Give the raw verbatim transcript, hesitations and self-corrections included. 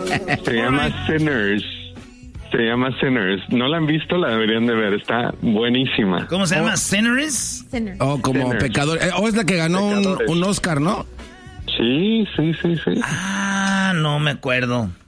Se llama Sinners. Se llama Sinners. ¿No la han visto? La deberían de ver. Está buenísima. ¿Cómo se llama? ¿Sinners? Sinners. Oh, como Sinners. pecador. Eh, oh, es la que ganó un, Pecadores. un Oscar, ¿no? Sí, sí, sí, sí. Ah, no me acuerdo.